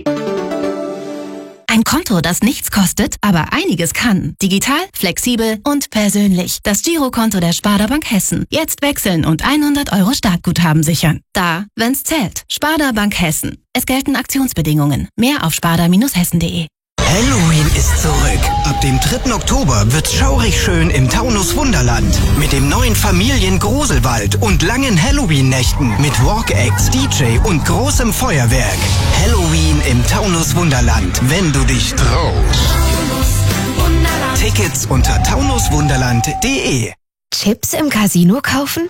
Ein Konto, das nichts kostet, aber einiges kann. Digital, flexibel und persönlich. Das Girokonto der Sparda Bank Hessen. Jetzt wechseln und 100 € Startguthaben sichern. Da, wenn's zählt. Sparda Bank Hessen. Es gelten Aktionsbedingungen. Mehr auf sparda-hessen.de. Halloween ist zurück. Ab dem 3. Oktober wird's schaurig schön im Taunus Wunderland. Mit dem neuen Familiengruselwald und langen Halloween-Nächten mit Walk-Acts, DJ und großem Feuerwerk. Halloween im Taunus Wunderland, wenn du dich traust. Tickets unter taunuswunderland.de. Chips im Casino kaufen?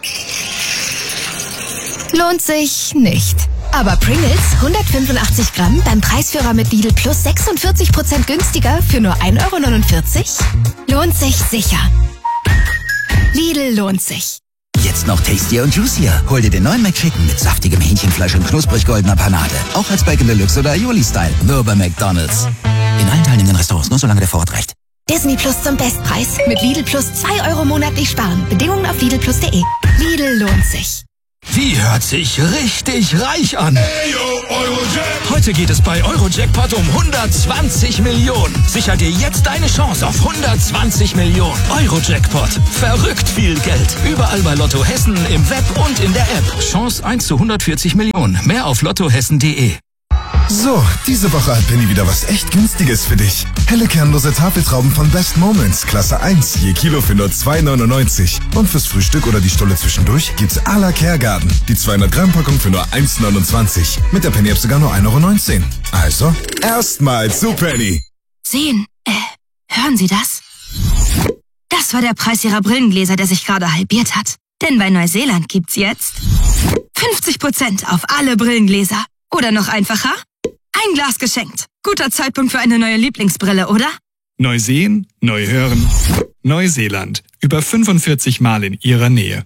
Lohnt sich nicht. Aber Pringles 185 Gramm beim Preisführer mit Lidl Plus 46% günstiger für nur 1,49 €? Lohnt sich sicher. Lidl lohnt sich. Jetzt noch tastier und juicier. Hol dir den neuen McChicken mit saftigem Hähnchenfleisch und knusprig goldener Panade. Auch als Bacon Deluxe oder Aioli-Style. Nur bei McDonald's. In allen teilnehmenden Restaurants, nur solange der Vorrat reicht. Disney Plus zum Bestpreis. Mit Lidl Plus 2 € monatlich sparen. Bedingungen auf lidlplus.de. Lidl lohnt sich. Die hört sich richtig reich an. Heute geht es bei Eurojackpot um 120 Millionen. Sicher dir jetzt deine Chance auf 120 Millionen. Eurojackpot. Verrückt viel Geld. Überall bei Lotto Hessen, im Web und in der App. Chance 1 zu 140 Millionen. Mehr auf lottohessen.de. So, diese Woche hat Penny wieder was echt Günstiges für dich. Helle kernlose Tafeltrauben von Best Moments, Klasse 1, je Kilo für nur 2,99. Und fürs Frühstück oder die Stulle zwischendurch gibt's à la Kergarten. Die 200 Gramm Packung für nur 1,29. Mit der Penny-App sogar nur 1,19 €. Also, erstmal zu Penny. Sehen, hören Sie das? Das war der Preis Ihrer Brillengläser, der sich gerade halbiert hat. Denn bei Neuseeland gibt's jetzt 50% auf alle Brillengläser. Oder noch einfacher? Ein Glas geschenkt. Guter Zeitpunkt für eine neue Lieblingsbrille, oder? Neu sehen, neu hören. Neuseeland. Über 45 Mal in Ihrer Nähe.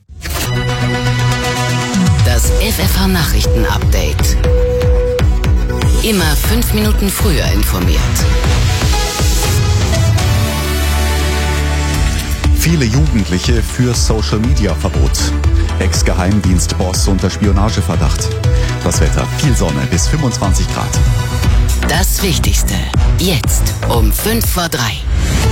Das FFH-Nachrichten-Update. Immer 5 Minuten früher informiert. Viele Jugendliche für Social-Media-Verbot. Ex-Geheimdienstboss unter Spionageverdacht. Das Wetter, viel Sonne bis 25 Grad. Das Wichtigste, jetzt um 5:03 Uhr.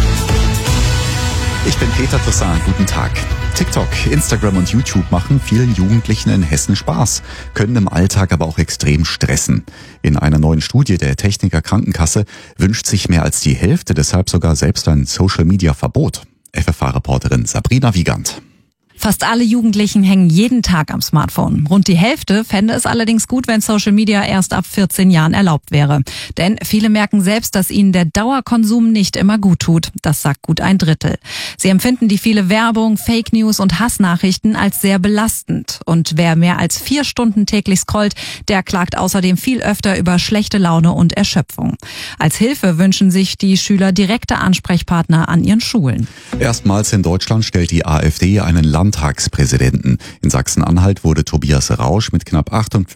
Ich bin Peter Toussaint, guten Tag. TikTok, Instagram und YouTube machen vielen Jugendlichen in Hessen Spaß, können im Alltag aber auch extrem stressen. In einer neuen Studie der Techniker Krankenkasse wünscht sich mehr als die Hälfte deshalb sogar selbst ein Social-Media-Verbot. FFH-Reporterin Sabrina Wiegand. Fast alle Jugendlichen hängen jeden Tag am Smartphone. Rund die Hälfte fände es allerdings gut, wenn Social Media erst ab 14 Jahren erlaubt wäre. Denn viele merken selbst, dass ihnen der Dauerkonsum nicht immer gut tut. Das sagt gut ein Drittel. Sie empfinden die viele Werbung, Fake News und Hassnachrichten als sehr belastend. Und wer mehr als 4 Stunden täglich scrollt, der klagt außerdem viel öfter über schlechte Laune und Erschöpfung. Als Hilfe wünschen sich die Schüler direkte Ansprechpartner an ihren Schulen. Erstmals in Deutschland stellt die AfD einen Landtagspräsidenten. In Sachsen-Anhalt wurde Tobias Rausch mit knapp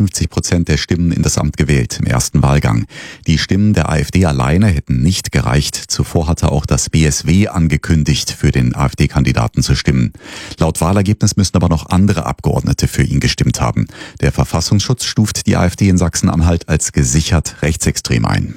58% der Stimmen in das Amt gewählt im ersten Wahlgang. Die Stimmen der AfD alleine hätten nicht gereicht. Zuvor hatte auch das BSW angekündigt, für den AfD-Kandidaten zu stimmen. Laut Wahlergebnis müssen aber noch andere Abgeordnete für ihn gestimmt haben. Der Verfassungsschutz stuft die AfD in Sachsen-Anhalt als gesichert rechtsextrem ein.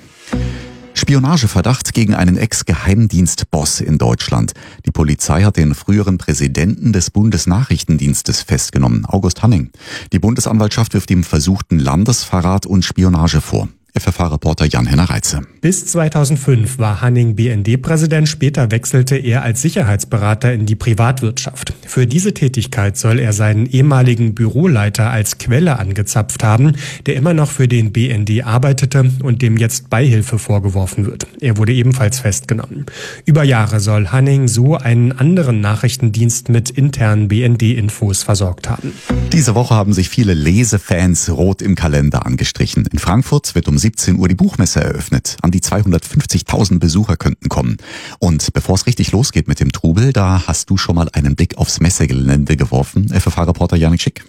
Spionageverdacht gegen einen Ex-Geheimdienstboss in Deutschland. Die Polizei hat den früheren Präsidenten des Bundesnachrichtendienstes festgenommen, August Hanning. Die Bundesanwaltschaft wirft ihm versuchten Landesverrat und Spionage vor. FFH-Reporter Jan-Henner Reitze. Bis 2005 war Hanning BND-Präsident, später wechselte er als Sicherheitsberater in die Privatwirtschaft. Für diese Tätigkeit soll er seinen ehemaligen Büroleiter als Quelle angezapft haben, der immer noch für den BND arbeitete und dem jetzt Beihilfe vorgeworfen wird. Er wurde ebenfalls festgenommen. Über Jahre soll Hanning so einen anderen Nachrichtendienst mit internen BND-Infos versorgt haben. Diese Woche haben sich viele Lesefans rot im Kalender angestrichen. In Frankfurt wird um 17 Uhr die Buchmesse eröffnet. An die 250.000 Besucher könnten kommen. Und bevor es richtig losgeht mit dem Trubel, da hast du schon mal einen Blick aufs Messegelände geworfen. FFH-Reporter Janik Schick.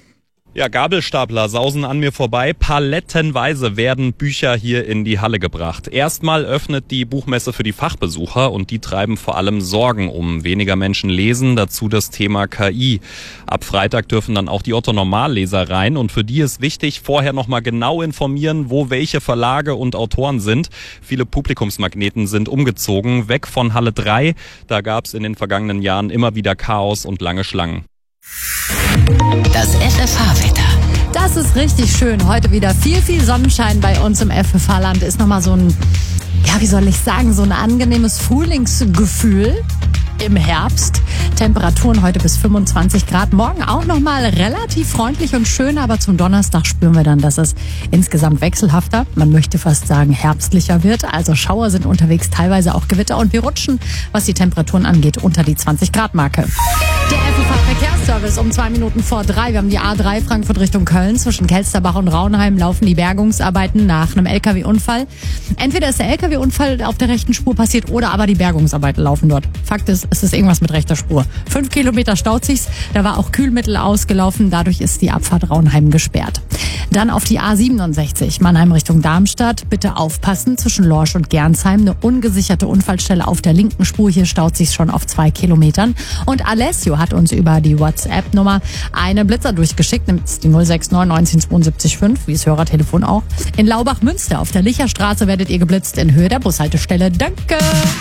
Ja, Gabelstapler sausen an mir vorbei. Palettenweise werden Bücher hier in die Halle gebracht. Erstmal öffnet die Buchmesse für die Fachbesucher und die treiben vor allem Sorgen um. Weniger Menschen lesen, dazu das Thema KI. Ab Freitag dürfen dann auch die Otto-Normalleser rein und für die ist wichtig, vorher nochmal genau informieren, wo welche Verlage und Autoren sind. Viele Publikumsmagneten sind umgezogen, weg von Halle 3. Da gab's in den vergangenen Jahren immer wieder Chaos und lange Schlangen. Das FFH-Wetter. Das ist richtig schön. Heute wieder viel Sonnenschein bei uns im FFH-Land. Ist nochmal so ein, ja, wie soll ich sagen, so ein angenehmes Frühlingsgefühl im Herbst. Temperaturen heute bis 25 Grad. Morgen auch nochmal relativ freundlich und schön, aber zum Donnerstag spüren wir dann, dass es insgesamt wechselhafter, man möchte fast sagen herbstlicher wird. Also Schauer sind unterwegs, teilweise auch Gewitter und wir rutschen, was die Temperaturen angeht, unter die 20 Grad Marke. Der FFH-Verkehrsservice um 2 Minuten vor 3. Wir haben die A3 Frankfurt Richtung Köln. Zwischen Kelsterbach und Raunheim laufen die Bergungsarbeiten nach einem LKW-Unfall. Entweder ist der LKW-Unfall auf der rechten Spur passiert oder aber die Bergungsarbeiten laufen dort. Fakt ist, es ist irgendwas mit rechter Spur. 5 Kilometer staut sich's. Da war auch Kühlmittel ausgelaufen. Dadurch ist die Abfahrt Raunheim gesperrt. Dann auf die A67 Mannheim Richtung Darmstadt. Bitte aufpassen. Zwischen Lorsch und Gernsheim eine ungesicherte Unfallstelle auf der linken Spur. Hier staut sich's schon auf 2 Kilometern. Und Alessio hat uns über die WhatsApp-Nummer eine Blitzer durchgeschickt. Nimmt die 069 1972 5, wie das Hörertelefon auch. In Laubach-Münster auf der Licherstraße werdet ihr geblitzt in Höhe der Bushaltestelle. Danke!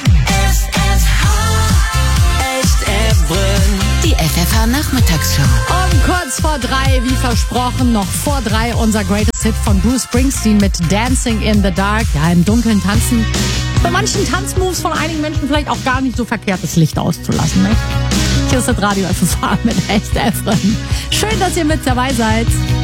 Die FFH-Nachmittagsshow. Um kurz vor 3, wie versprochen, noch vor 3 unser Greatest Hit von Bruce Springsteen mit Dancing in the Dark. Ja, im Dunkeln tanzen. Bei manchen Tanzmoves von einigen Menschen vielleicht auch gar nicht so verkehrt, das Licht auszulassen. Ne? Hier ist das Radio FFH mit Echt Efren. Schön, dass ihr mit dabei seid.